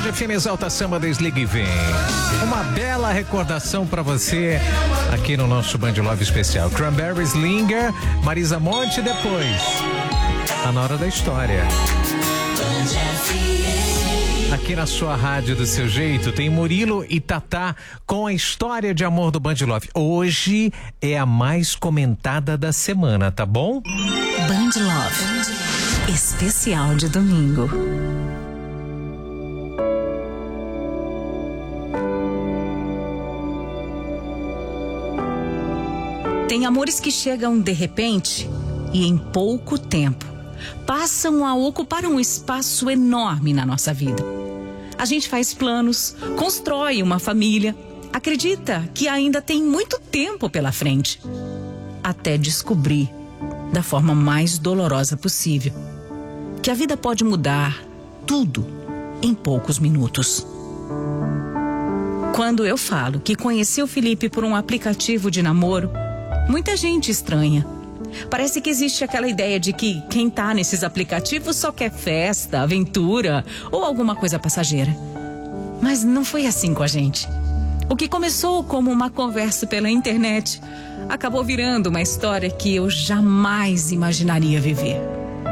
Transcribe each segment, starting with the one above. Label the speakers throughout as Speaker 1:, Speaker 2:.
Speaker 1: FM Exalta Samba, Desliga e Vem. Uma bela recordação pra você aqui no nosso Band Love especial. Cranberries, Linger, Marisa Monte, depois tá na hora da história. Aqui na sua rádio do seu jeito tem Murilo e Tatá com a história de amor do Band Love. Hoje é a mais comentada da semana, tá bom?
Speaker 2: Band Love, especial de domingo. Tem amores que chegam de repente e em pouco tempo passam a ocupar um espaço enorme na nossa vida. A gente faz planos, constrói uma família, acredita que ainda tem muito tempo pela frente, até descobrir, da forma mais dolorosa possível, que a vida pode mudar tudo em poucos minutos. Quando eu falo que conheci o Felipe por um aplicativo de namoro, muita gente estranha. Parece que existe aquela ideia de que quem tá nesses aplicativos só quer festa, aventura ou alguma coisa passageira. Mas não foi assim com a gente. O que começou como uma conversa pela internet acabou virando uma história que eu jamais imaginaria viver.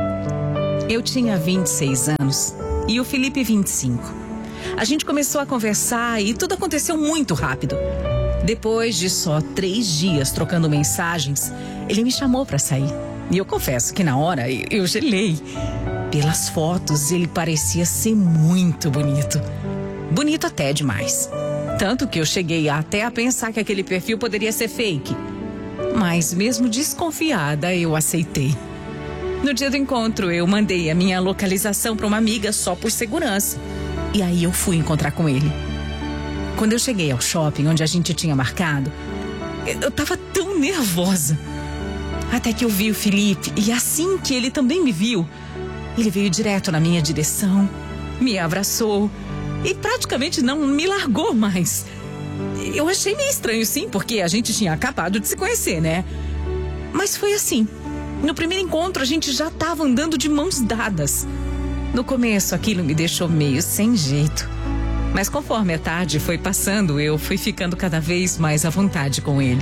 Speaker 2: Eu tinha 26 anos e o Felipe 25. A gente começou a conversar e tudo aconteceu muito rápido. Depois de só 3 dias trocando mensagens, ele me chamou pra sair. E eu confesso que na hora eu gelei. Pelas fotos, ele parecia ser muito bonito. Bonito até demais. Tanto que eu cheguei até a pensar que aquele perfil poderia ser fake. Mas mesmo desconfiada, eu aceitei. No dia do encontro, eu mandei a minha localização pra uma amiga só por segurança. E aí eu fui encontrar com ele. Quando eu cheguei ao shopping, onde a gente tinha marcado, eu tava tão nervosa. Até que eu vi o Felipe, e assim que ele também me viu, ele veio direto na minha direção, me abraçou e praticamente não me largou mais. Eu achei meio estranho, sim, porque a gente tinha acabado de se conhecer, né? Mas foi assim. No primeiro encontro, a gente já tava andando de mãos dadas. No começo, aquilo me deixou meio sem jeito. Mas conforme a tarde foi passando, eu fui ficando cada vez mais à vontade com ele.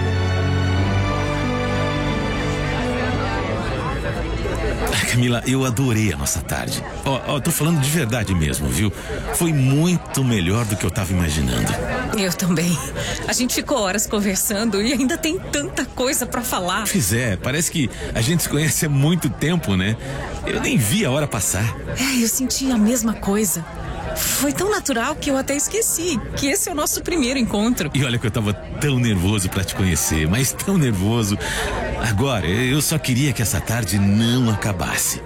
Speaker 3: Camila, eu adorei a nossa tarde. Tô falando de verdade mesmo, viu? Foi muito melhor do que eu tava imaginando.
Speaker 2: Eu também. A gente ficou horas conversando e ainda tem tanta coisa pra falar.
Speaker 3: Pois é, parece que a gente se conhece há muito tempo, né? Eu nem vi a hora passar.
Speaker 2: Eu senti a mesma coisa. Foi tão natural que eu até esqueci que esse é o nosso primeiro encontro.
Speaker 3: E olha que eu tava tão nervoso pra te conhecer, mas tão nervoso. Agora, eu só queria que essa tarde não acabasse.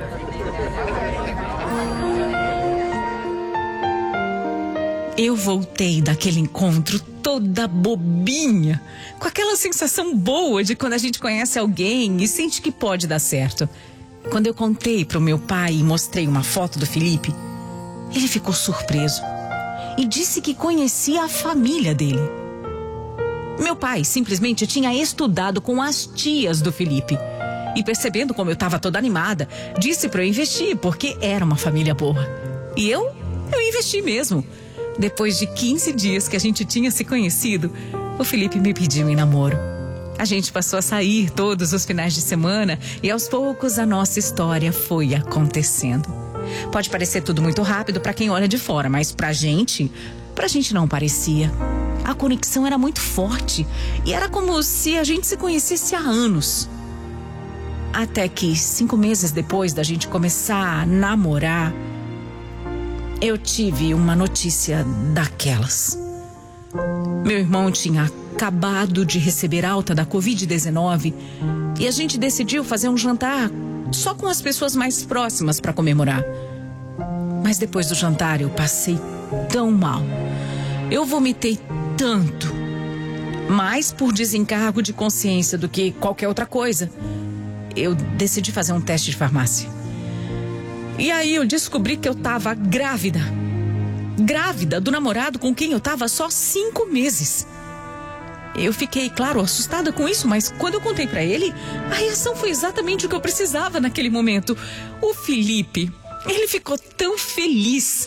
Speaker 2: Eu voltei daquele encontro toda bobinha, com aquela sensação boa de quando a gente conhece alguém e sente que pode dar certo. Quando eu contei pro meu pai e mostrei uma foto do Felipe, ele ficou surpreso e disse que conhecia a família dele. Meu pai simplesmente tinha estudado com as tias do Felipe e, percebendo como eu estava toda animada, disse para eu investir porque era uma família boa. E eu investi mesmo. Depois de 15 dias que a gente tinha se conhecido, o Felipe me pediu em namoro. A gente passou a sair todos os finais de semana e aos poucos a nossa história foi acontecendo. Pode parecer tudo muito rápido para quem olha de fora, mas pra gente não parecia. A conexão era muito forte e era como se a gente se conhecesse há anos. Até que 5 meses depois da gente começar a namorar, eu tive uma notícia daquelas. Meu irmão tinha acabado de receber alta da Covid-19 e a gente decidiu fazer um jantar só com as pessoas mais próximas para comemorar. Mas depois do jantar eu passei tão mal. Eu vomitei tanto. Mais por desencargo de consciência do que qualquer outra coisa. Eu decidi fazer um teste de farmácia. E aí eu descobri que eu tava grávida. Grávida do namorado com quem eu tava só 5 meses. Eu fiquei, claro, assustada com isso, mas quando eu contei pra ele, a reação foi exatamente o que eu precisava naquele momento. O Felipe, ele ficou tão feliz.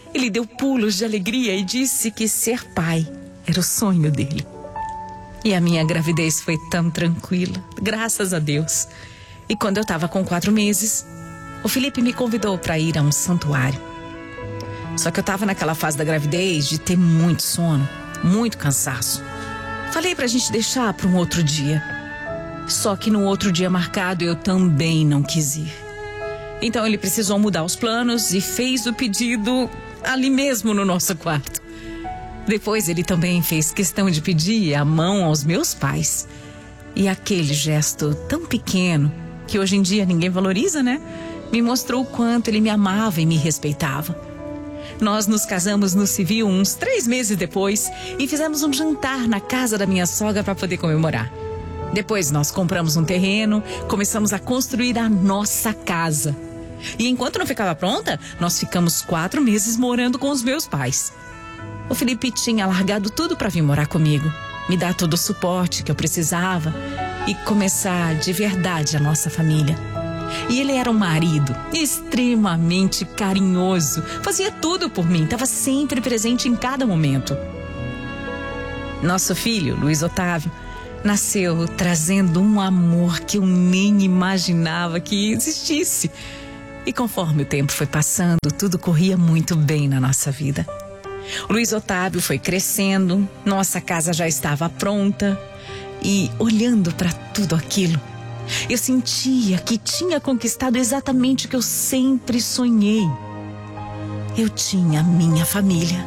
Speaker 2: Ele deu pulos de alegria e disse que ser pai era o sonho dele. E a minha gravidez foi tão tranquila, graças a Deus. E quando eu estava com 4 meses, o Felipe me convidou para ir a um santuário. Só que eu estava naquela fase da gravidez de ter muito sono, muito cansaço. Falei pra gente deixar para um outro dia. Só que no outro dia marcado eu também não quis ir. Então ele precisou mudar os planos e fez o pedido ali mesmo no nosso quarto. Depois ele também fez questão de pedir a mão aos meus pais. E aquele gesto tão pequeno, que hoje em dia ninguém valoriza, né? Me mostrou o quanto ele me amava e me respeitava. Nós nos casamos no civil uns 3 meses depois e fizemos um jantar na casa da minha sogra para poder comemorar. Depois nós compramos um terreno, começamos a construir a nossa casa. E enquanto não ficava pronta, nós ficamos 4 meses morando com os meus pais. O Felipe tinha largado tudo para vir morar comigo, me dar todo o suporte que eu precisava e começar de verdade a nossa família. E ele era um marido extremamente carinhoso, fazia tudo por mim, estava sempre presente em cada momento. Nosso filho, Luiz Otávio, nasceu trazendo um amor que eu nem imaginava que existisse. E conforme o tempo foi passando, tudo corria muito bem na nossa vida. O Luiz Otávio foi crescendo, nossa casa já estava pronta e, olhando para tudo aquilo, eu sentia que tinha conquistado exatamente o que eu sempre sonhei. Eu tinha minha família.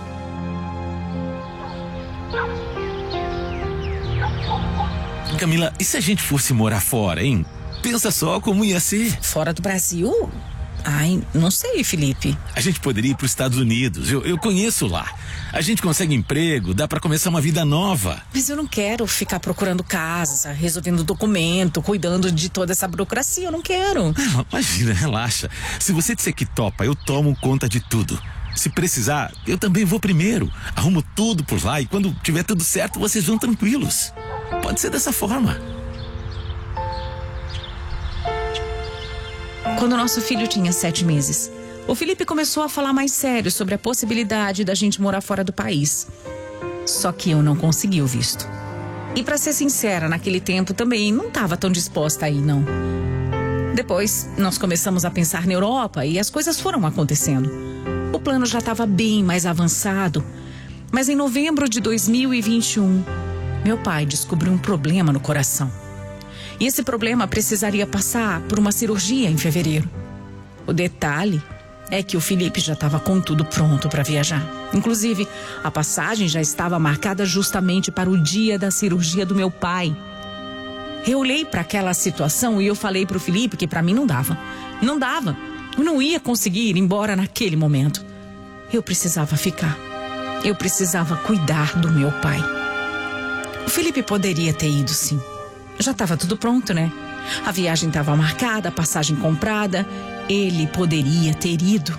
Speaker 3: Camila, e se a gente fosse morar fora, hein? Pensa só como ia ser.
Speaker 2: Fora do Brasil? Ai, não sei, Felipe.
Speaker 3: A gente poderia ir para os Estados Unidos. Eu conheço lá. A gente consegue emprego, dá para começar uma vida nova.
Speaker 2: Mas eu não quero ficar procurando casa, resolvendo documento, cuidando de toda essa burocracia. Eu não quero.
Speaker 3: Não, imagina, relaxa. Se você disser que topa, eu tomo conta de tudo. Se precisar, eu também vou primeiro. Arrumo tudo por lá e quando tiver tudo certo, vocês vão tranquilos. Pode ser dessa forma.
Speaker 2: Quando nosso filho tinha 7 meses, o Felipe começou a falar mais sério sobre a possibilidade da gente morar fora do país. Só que eu não consegui o visto. E pra ser sincera, naquele tempo também não estava tão disposta a ir, não. Depois, nós começamos a pensar na Europa e as coisas foram acontecendo. O plano já estava bem mais avançado. Mas em novembro de 2021, meu pai descobriu um problema no coração. E esse problema precisaria passar por uma cirurgia em fevereiro. O detalhe é que o Felipe já estava com tudo pronto para viajar. Inclusive, a passagem já estava marcada justamente para o dia da cirurgia do meu pai. Eu olhei para aquela situação e eu falei para o Felipe que para mim não dava. Não dava. Eu não ia conseguir ir embora naquele momento. Eu precisava ficar. Eu precisava cuidar do meu pai. O Felipe poderia ter ido, sim. Já estava tudo pronto, né? A viagem estava marcada, a passagem comprada. Ele poderia ter ido.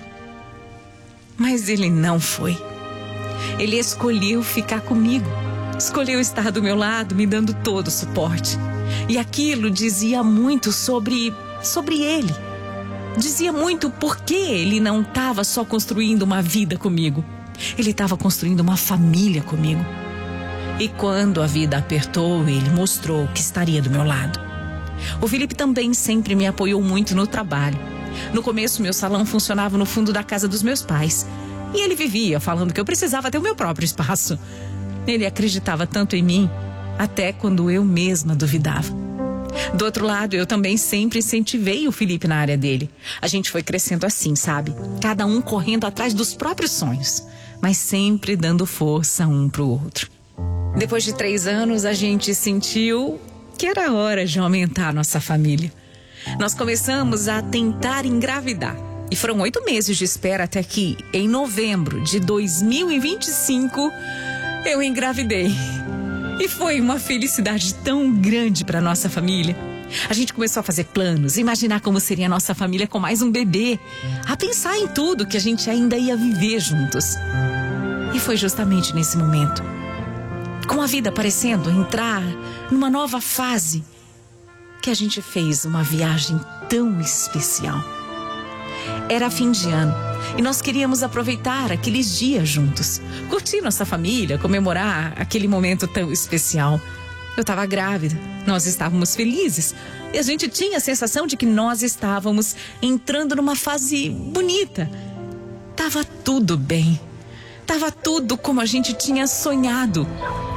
Speaker 2: Mas ele não foi. Ele escolheu ficar comigo. Escolheu estar do meu lado, me dando todo o suporte. E aquilo dizia muito sobre ele. Dizia muito porque ele não estava só construindo uma vida comigo. Ele estava construindo uma família comigo. E quando a vida apertou, ele mostrou que estaria do meu lado. O Felipe também sempre me apoiou muito no trabalho. No começo, meu salão funcionava no fundo da casa dos meus pais. E ele vivia falando que eu precisava ter o meu próprio espaço. Ele acreditava tanto em mim, até quando eu mesma duvidava. Do outro lado, eu também sempre incentivei o Felipe na área dele. A gente foi crescendo assim, sabe? Cada um correndo atrás dos próprios sonhos, mas sempre dando força um pro outro. Depois de 3 anos, a gente sentiu que era hora de aumentar a nossa família. Nós começamos a tentar engravidar. E foram 8 meses de espera até que, em novembro de 2025, eu engravidei. E foi uma felicidade tão grande para nossa família. A gente começou a fazer planos, imaginar como seria a nossa família com mais um bebê, a pensar em tudo que a gente ainda ia viver juntos. E foi justamente nesse momento, com a vida parecendo entrar numa nova fase, que a gente fez uma viagem tão especial. Era fim de ano E nós queríamos aproveitar aqueles dias juntos, curtir nossa família, comemorar aquele momento tão especial. Eu estava grávida, nós estávamos felizes e a gente tinha a sensação de que nós estávamos entrando numa fase bonita. Tava tudo bem, tava tudo como a gente tinha sonhado.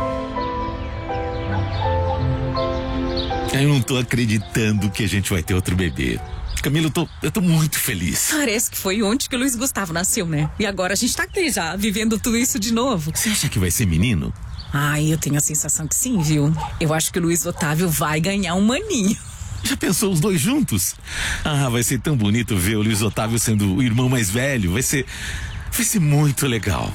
Speaker 3: Eu não tô acreditando que a gente vai ter outro bebê. Camila, eu tô muito feliz.
Speaker 2: Parece que foi ontem que o Luiz Gustavo nasceu, né? E agora a gente tá aqui já, vivendo tudo isso de novo.
Speaker 3: Você acha que vai ser menino?
Speaker 2: Ai, eu tenho a sensação que sim, viu? Eu acho que o Luiz Otávio vai ganhar um maninho.
Speaker 3: Já pensou os dois juntos? Ah, vai ser tão bonito ver o Luiz Otávio sendo o irmão mais velho. Vai ser muito legal.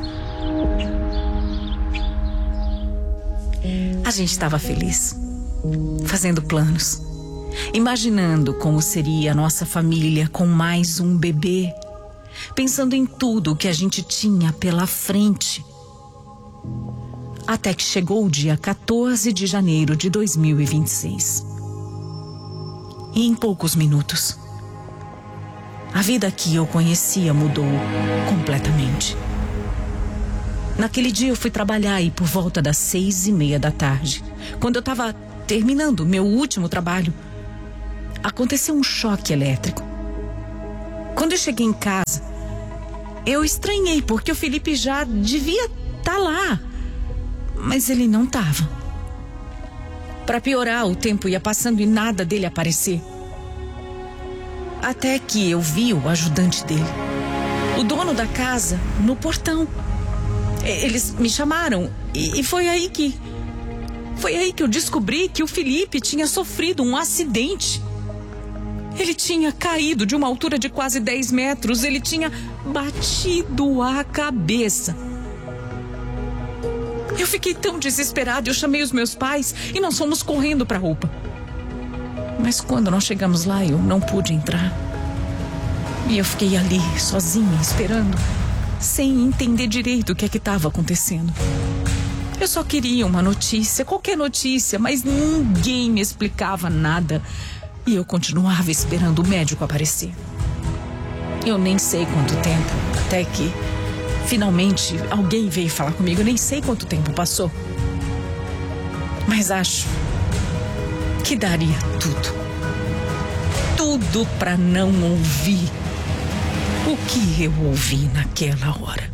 Speaker 2: A gente estava feliz, fazendo planos, imaginando como seria a nossa família com mais um bebê, pensando em tudo que a gente tinha pela frente. Até que chegou o dia 14 de janeiro de 2026. E em poucos minutos, a vida que eu conhecia mudou completamente. Naquele dia eu fui trabalhar e por volta das 6:30 da tarde, quando eu estava terminando meu último trabalho, aconteceu um choque elétrico. Quando eu cheguei em casa, eu estranhei porque o Felipe já devia estar lá. Mas ele não estava. Para piorar, o tempo ia passando e nada dele aparecer. Até que eu vi o ajudante dele, o dono da casa, no portão. Eles me chamaram e foi aí que eu descobri que o Felipe tinha sofrido um acidente. Ele tinha caído de uma altura de quase 10 metros. Ele tinha batido a cabeça. Eu fiquei tão desesperada, eu chamei os meus pais e nós fomos correndo para a UPA. Mas quando nós chegamos lá, eu não pude entrar. E eu fiquei ali, sozinha, esperando, sem entender direito o que é que estava acontecendo. Eu só queria uma notícia, qualquer notícia, mas ninguém me explicava nada. E eu continuava esperando o médico aparecer. Eu nem sei quanto tempo, até que finalmente alguém veio falar comigo. Eu nem sei quanto tempo passou, mas acho que daria tudo para não ouvir o que eu ouvi naquela hora.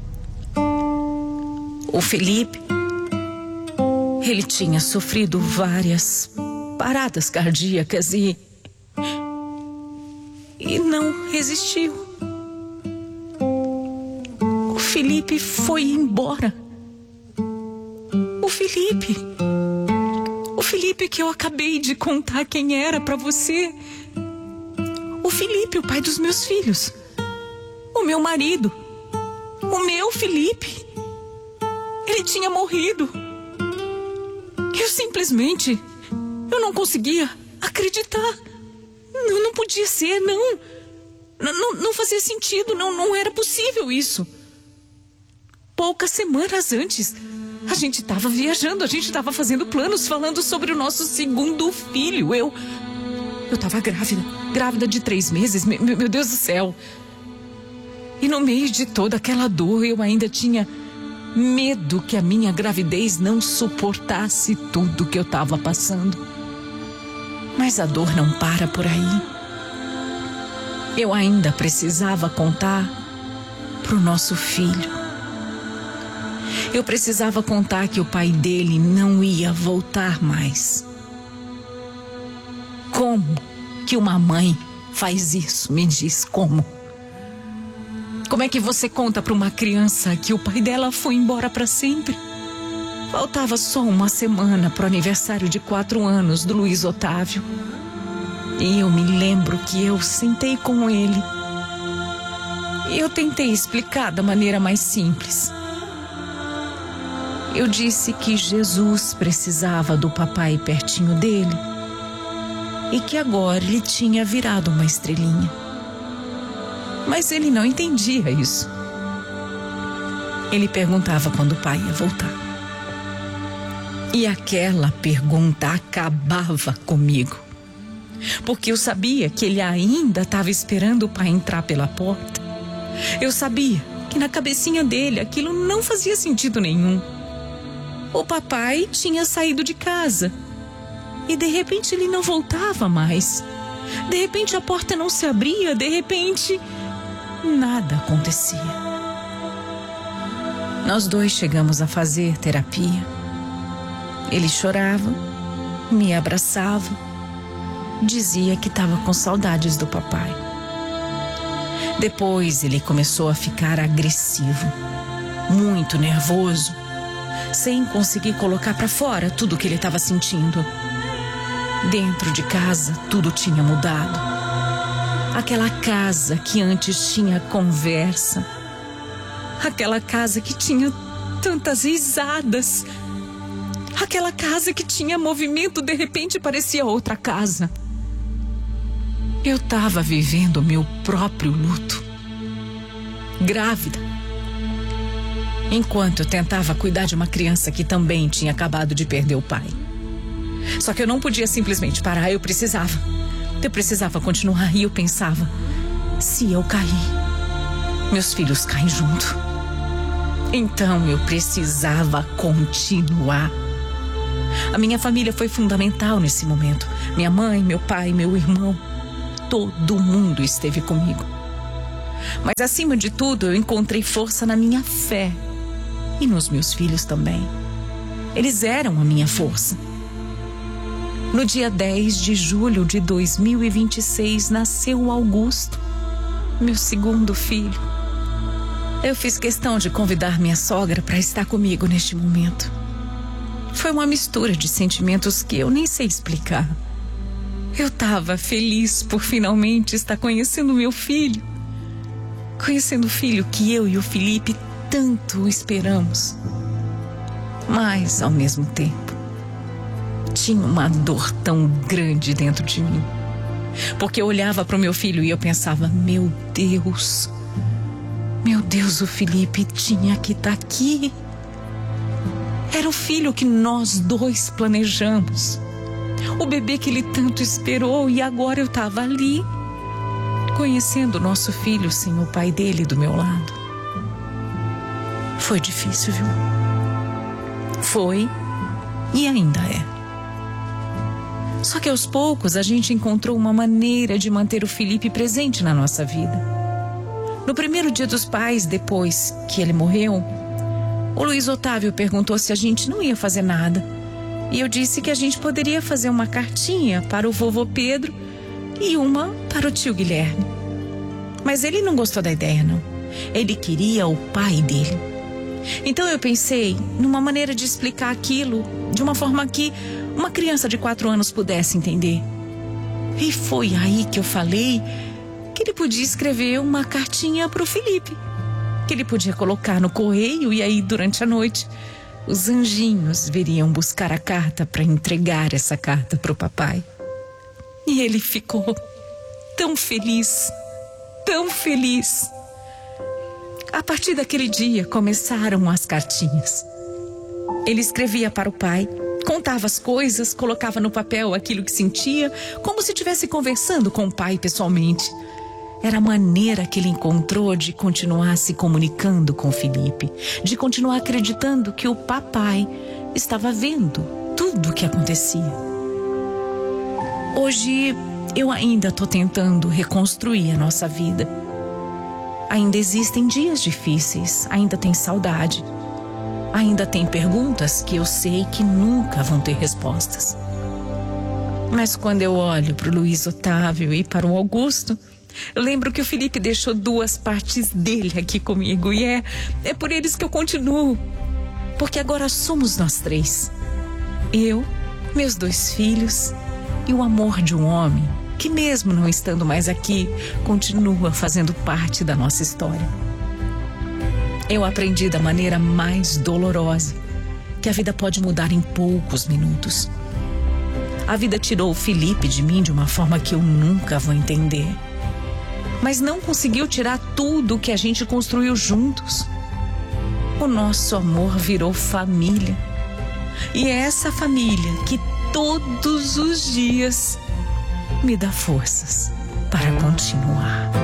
Speaker 2: O Felipe, ele tinha sofrido várias paradas cardíacas e não resistiu. O Felipe foi embora. O Felipe que eu acabei de contar quem era pra você. O Felipe, o pai dos meus filhos. O meu marido. O meu Felipe. Ele tinha morrido. Eu não conseguia acreditar. Não podia ser, não fazia sentido, não era possível isso. Poucas semanas antes, a gente estava viajando, a gente estava fazendo planos, falando sobre o nosso segundo filho. Eu estava grávida de 3 meses, meu Deus do céu. E no meio de toda aquela dor, eu ainda tinha medo que a minha gravidez não suportasse tudo que eu estava passando. Mas a dor não para por aí. Eu ainda precisava contar pro nosso filho. Eu precisava contar que o pai dele não ia voltar mais. Como que uma mãe faz isso? Me diz como. Como é que você conta para uma criança que o pai dela foi embora para sempre? Faltava só uma semana para o aniversário de 4 anos do Luiz Otávio. E eu me lembro que eu sentei com ele. E eu tentei explicar da maneira mais simples. Eu disse que Jesus precisava do papai pertinho dele e que agora ele tinha virado uma estrelinha. Mas ele não entendia isso. Ele perguntava quando o pai ia voltar. E aquela pergunta acabava comigo. Porque eu sabia que ele ainda estava esperando o pai entrar pela porta. Eu sabia que na cabecinha dele aquilo não fazia sentido nenhum. O papai tinha saído de casa e de repente ele não voltava mais. De repente a porta não se abria, de repente nada acontecia. Nós dois chegamos a fazer terapia. Ele chorava, me abraçava, dizia que estava com saudades do papai. Depois ele começou a ficar agressivo, muito nervoso, sem conseguir colocar para fora tudo o que ele estava sentindo. Dentro de casa, tudo tinha mudado. Aquela casa que antes tinha conversa, aquela casa que tinha tantas risadas, aquela casa que tinha movimento, de repente parecia outra casa. Eu estava vivendo o meu próprio luto. Grávida. Enquanto eu tentava cuidar de uma criança que também tinha acabado de perder o pai. Só que eu não podia simplesmente parar, eu precisava continuar. E eu pensava, se eu cair, meus filhos caem junto. Então eu precisava continuar. A minha família foi fundamental nesse momento. Minha mãe, meu pai, meu irmão, todo mundo esteve comigo. Mas acima de tudo, eu encontrei força na minha fé e nos meus filhos também. Eles eram a minha força. No dia 10 de julho de 2026, nasceu o Augusto, meu segundo filho. Eu fiz questão de convidar minha sogra para estar comigo neste momento. Foi uma mistura de sentimentos que eu nem sei explicar. Eu estava feliz por finalmente estar conhecendo meu filho. Conhecendo o filho que eu e o Felipe tanto esperamos. Mas, ao mesmo tempo, tinha uma dor tão grande dentro de mim. Porque eu olhava para o meu filho e eu pensava, meu Deus, o Felipe tinha que estar aqui. Era o filho que nós dois planejamos. O bebê que ele tanto esperou, e agora eu estava ali, conhecendo o nosso filho sem o pai dele do meu lado. Foi difícil, viu? Foi e ainda é. Só que aos poucos a gente encontrou uma maneira de manter o Felipe presente na nossa vida. No primeiro dia dos pais, depois que ele morreu, o Luiz Otávio perguntou se a gente não ia fazer nada. E eu disse que a gente poderia fazer uma cartinha para o vovô Pedro e uma para o tio Guilherme. Mas ele não gostou da ideia, não. Ele queria o pai dele. Então eu pensei numa maneira de explicar aquilo de uma forma que uma criança de 4 anos pudesse entender. E foi aí que eu falei que ele podia escrever uma cartinha para o Felipe, que ele podia colocar no correio, e aí durante a noite os anjinhos viriam buscar a carta para entregar essa carta para o papai. E ele ficou tão feliz, tão feliz. A partir daquele dia começaram as cartinhas. Ele escrevia para o pai, contava as coisas, colocava no papel aquilo que sentia, como se estivesse conversando com o pai pessoalmente. Era a maneira que ele encontrou de continuar se comunicando com o Felipe, de continuar acreditando que o papai estava vendo tudo o que acontecia. Hoje eu ainda estou tentando reconstruir a nossa vida. Ainda existem dias difíceis, ainda tem saudade, ainda tem perguntas que eu sei que nunca vão ter respostas. Mas quando eu olho para o Luiz Otávio e para o Augusto, eu lembro que o Felipe deixou 2 partes dele aqui comigo, e é por eles que eu continuo. Porque agora somos nós 3. Eu, meus 2 filhos e o amor de um homem que, mesmo não estando mais aqui, continua fazendo parte da nossa história. Eu aprendi da maneira mais dolorosa que a vida pode mudar em poucos minutos. A vida tirou o Felipe de mim de uma forma que eu nunca vou entender. Mas não conseguiu tirar tudo que a gente construiu juntos. O nosso amor virou família. E é essa família que todos os dias me dá forças para continuar.